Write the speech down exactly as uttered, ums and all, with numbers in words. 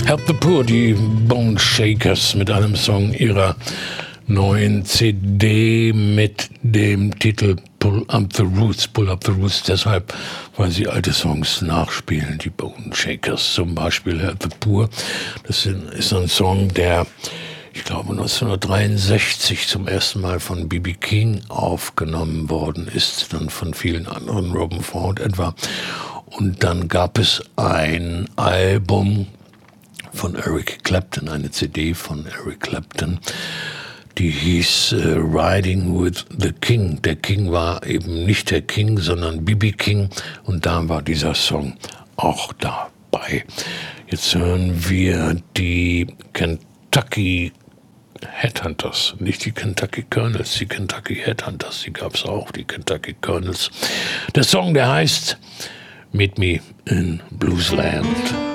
Help the Poor, die Bone Shakers mit einem Song ihrer neuen C D mit dem Titel Pull Up the Roots. Pull Up the Roots deshalb, weil sie alte Songs nachspielen. Die Bone Shakers zum Beispiel, Help the Poor. Das ist ein Song, der, ich glaube, neunzehnhundertdreiundsechzig zum ersten Mal von B B King aufgenommen worden ist, dann von vielen anderen, Robin Ford etwa. Und dann gab es ein Album von Eric Clapton, eine C D von Eric Clapton, die hieß uh, Riding with the King. Der King war eben nicht der King, sondern B B King, und da war dieser Song auch dabei. Jetzt hören wir die Kentucky Headhunters, nicht die Kentucky Colonels, die Kentucky Headhunters, die gab es auch, die Kentucky Colonels. Der Song, der heißt Meet Me in Bluesland.